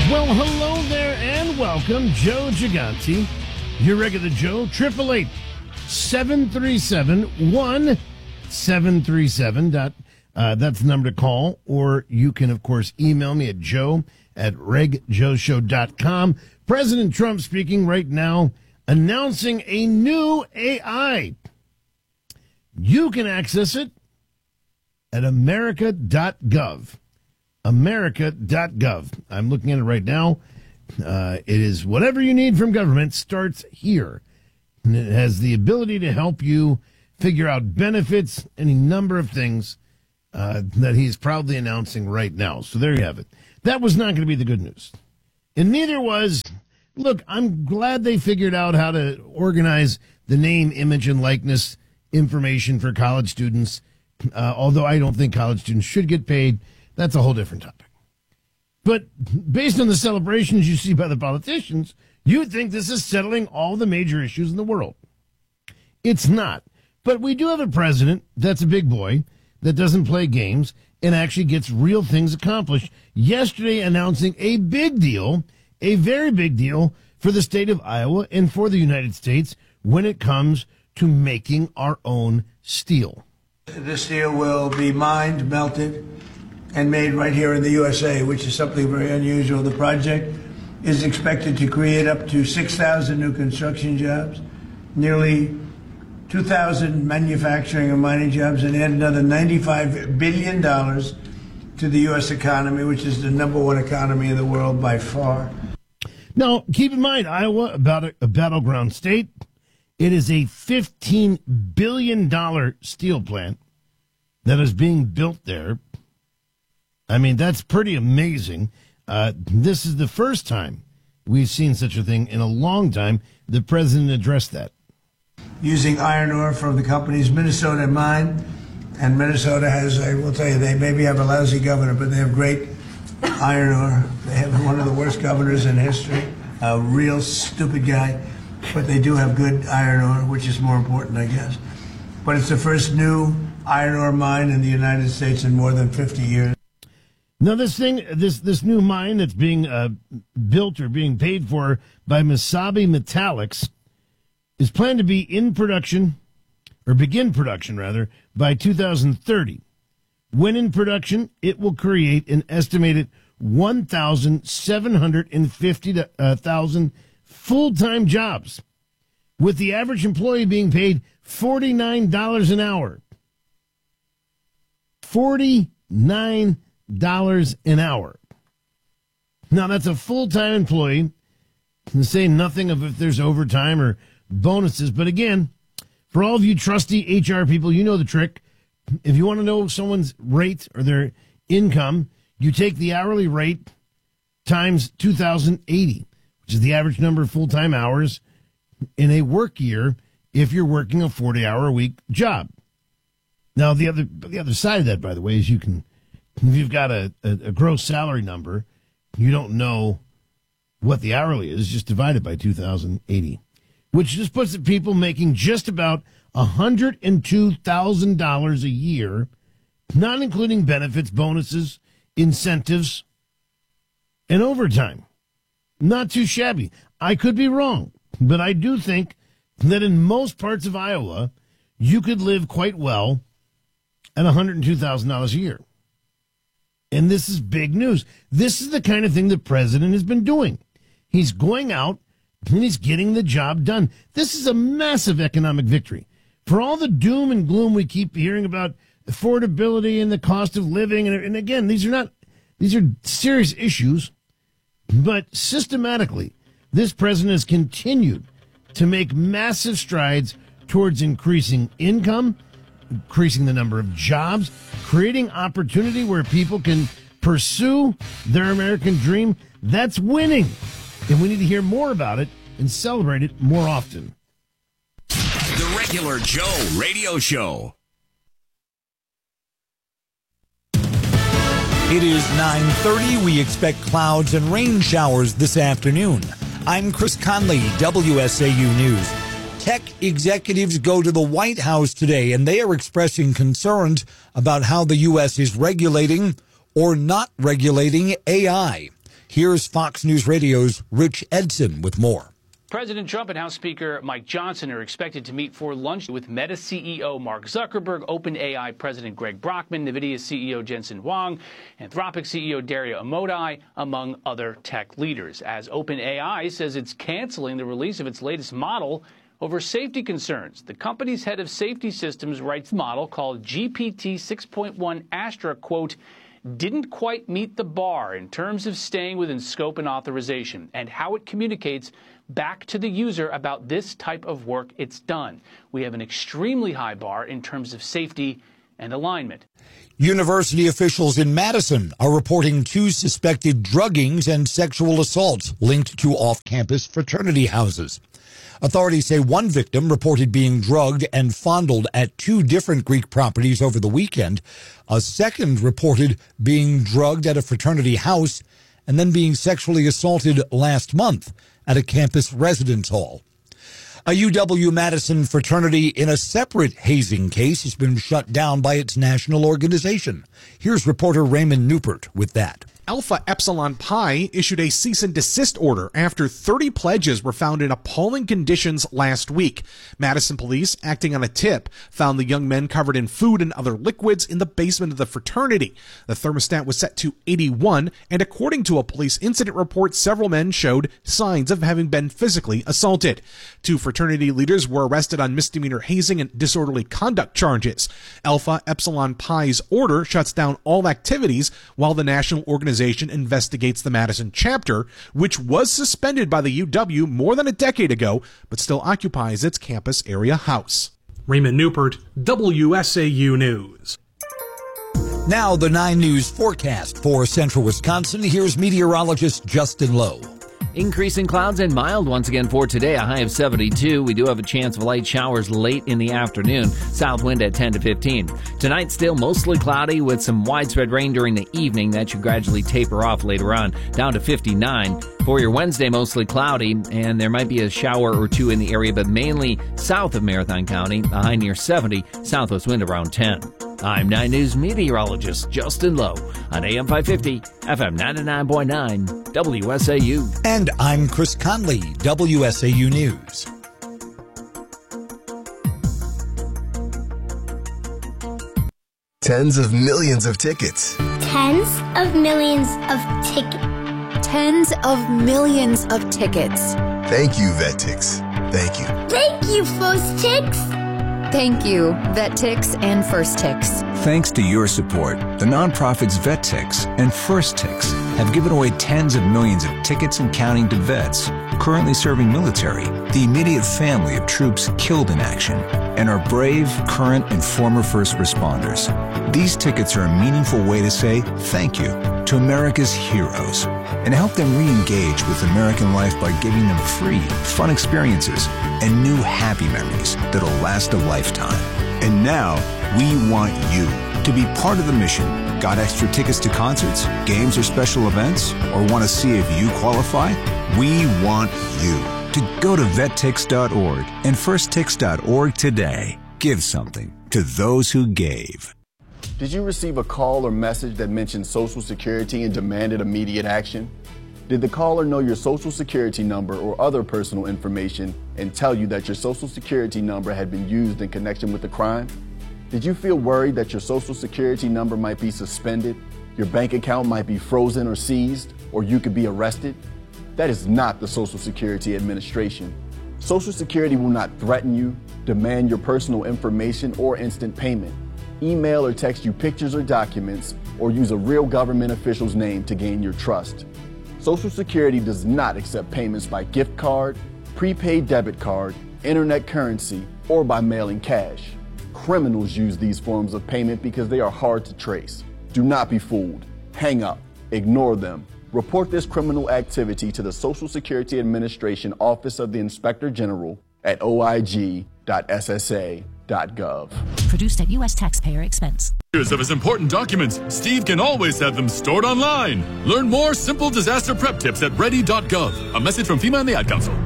Well, hello there and welcome. Joe Gigante, your regular Joe, 888-737-1737. That's the number to call, or you can, of course, email me at joe@regjoeshow.com. President Trump speaking right now, announcing a new AI. You can access it at america.gov. America.gov. I'm looking at it right now. It is whatever you need from government starts here. And it has the ability to help you figure out benefits, any number of things that he's proudly announcing right now. So there you have it. That was not going to be the good news. And neither was, look, I'm glad they figured out how to organize the name, image, and likeness information for college students, although I don't think college students should get paid. That's a whole different topic. But based on the celebrations you see by the politicians, you'd think this is settling all the major issues in the world. It's not. But we do have a president that's a big boy, that doesn't play games, and actually gets real things accomplished. Yesterday announcing a big deal, a very big deal for the state of Iowa and for the United States when it comes to making our own steel. This steel will be mined, melted, and made right here in the USA, which is something very unusual. The project is expected to create up to 6,000 new construction jobs, nearly 2,000 manufacturing and mining jobs, and add another $95 billion to the U.S. economy, which is the number one economy in the world by far. Now, keep in mind, Iowa, about a battleground state. It is a $15 billion steel plant that is being built there. I mean, that's pretty amazing. This is the first time we've seen such a thing in a long time. The president addressed that. Using iron ore from the company's Minnesota mine. And Minnesota has, I will tell you, they maybe have a lousy governor, but they have great iron ore. They have one of the worst governors in history, a real stupid guy. But they do have good iron ore, which is more important, I guess. But it's the first new iron ore mine in the United States in more than 50 years. Now, this new mine that's being built or being paid for by Mesabi Metallics is planned to be in production, or begin production, rather, by 2030. When in production, it will create an estimated 1,750,000 full-time jobs, with the average employee being paid $49 an hour. $49 an hour. Now, that's a full-time employee, to say nothing of if there's overtime or bonuses. But again, for all of you trusty HR people, you know the trick. If you want to know someone's rate or their income, you take the hourly rate times 2,080, which is the average number of full-time hours in a work year if you're working a 40-hour-a-week job. Now, the other side of that, by the way, is you can, if you've got a gross salary number, you don't know what the hourly is, just divide it by 2,080, which just puts the people making just about $102,000 a year, not including benefits, bonuses, incentives, and overtime. Not too shabby. I could be wrong, but I do think that in most parts of Iowa, you could live quite well at $102,000 a year. And this is big news. This is the kind of thing the president has been doing. He's going out and he's getting the job done. This is a massive economic victory. For all the doom and gloom we keep hearing about affordability and the cost of living, and again, these are serious issues, but systematically, this president has continued to make massive strides towards increasing income, increasing the number of jobs, creating opportunity where people can pursue their American dream. That's winning. And we need to hear more about it and celebrate it more often. The Regular Joe Radio Show. It is 9:30. We expect clouds and rain showers this afternoon. I'm Chris Conley, WSAU News. Tech executives go to the White House today, and they are expressing concerns about how the U.S. is regulating or not regulating AI. Here's Fox News Radio's Rich Edson with more. President Trump and House Speaker Mike Johnson are expected to meet for lunch with Meta CEO Mark Zuckerberg, OpenAI President Greg Brockman, NVIDIA CEO Jensen Huang, Anthropic CEO Dario Amodei, among other tech leaders, as OpenAI says it's canceling the release of its latest model over safety concerns. The company's head of safety systems writes the model called GPT 6.1 Astra, quote, didn't quite meet the bar in terms of staying within scope and authorization and how it communicates back to the user about this type of work it's done. We have an extremely high bar in terms of safety and alignment. University officials in Madison are reporting 2 suspected druggings and sexual assaults linked to off-campus fraternity houses. Authorities say one victim reported being drugged and fondled at 2 different Greek properties over the weekend. A second reported being drugged at a fraternity house and then being sexually assaulted last month at a campus residence hall. A UW-Madison fraternity in a separate hazing case has been shut down by its national organization. Here's reporter Raymond Newport with that. Alpha Epsilon Pi issued a cease and desist order after 30 pledges were found in appalling conditions last week. Madison police, acting on a tip, found the young men covered in food and other liquids in the basement of the fraternity. The thermostat was set to 81, and according to a police incident report, several men showed signs of having been physically assaulted. 2 fraternity leaders were arrested on misdemeanor hazing and disorderly conduct charges. Alpha Epsilon Pi's order shuts down all activities while the national organization investigates the Madison chapter, which was suspended by the UW more than a decade ago, but still occupies its campus area house. Raymond Newport, WSAU News. Now the 9 News forecast for central Wisconsin. Here's meteorologist Justin Lowe. Increasing clouds and mild once again for today, a high of 72. We do have a chance of light showers late in the afternoon. South wind at 10 to 15. Tonight still mostly cloudy with some widespread rain during the evening. That should gradually taper off later on, down to 59. For your Wednesday, mostly cloudy, and there might be a shower or 2 in the area, but mainly south of Marathon County, a high near 70, southwest wind around 10. I'm 9 News meteorologist Justin Lowe on AM 550, FM 99.9, WSAU. And I'm Chris Conley, WSAU News. Tens of millions of tickets. Tens of millions of tickets. Tens of millions of tickets. Thank you, VetTix. Thank you. Thank you, FirstTix. Thank you, VetTix and FirstTix. Thanks to your support, the nonprofits VetTix and FirstTix have given away tens of millions of tickets and counting to vets currently serving military, the immediate family of troops killed in action, and our brave, current, and former first responders. These tickets are a meaningful way to say thank you to America's heroes and help them re-engage with American life by giving them free, fun experiences and new happy memories that'll last a lifetime. And now, we want you to be part of the mission. Got extra tickets to concerts, games, or special events? Or want to see if you qualify? We want you to go to vettix.org and firsttix.org today. Give something to those who gave. Did you receive a call or message that mentioned Social Security and demanded immediate action? Did the caller know your Social Security number or other personal information and tell you that your Social Security number had been used in connection with the crime? Did you feel worried that your Social Security number might be suspended, your bank account might be frozen or seized, or you could be arrested? That is not the Social Security Administration. Social Security will not threaten you, demand your personal information, or instant payment, email or text you pictures or documents, or use a real government official's name to gain your trust. Social Security does not accept payments by gift card, prepaid debit card, internet currency, or by mailing cash. Criminals use these forms of payment because they are hard to trace. Do not be fooled. Hang up. Ignore them. Report this criminal activity to the Social Security Administration Office of the Inspector General at oig.ssa.gov. Produced at U.S. taxpayer expense. Of his important documents, Steve can always have them stored online. Learn more simple disaster prep tips at ready.gov. A message from FEMA and the Ad Council.